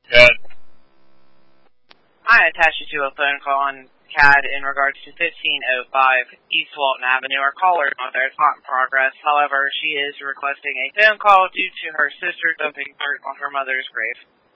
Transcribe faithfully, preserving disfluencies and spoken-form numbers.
Good. I attached you to a phone call on C A D in regards to fifteen oh five East Walton Avenue. Our caller is not there. It's not in progress. However, she is requesting a phone call due to her sister dumping dirt on her mother's grave.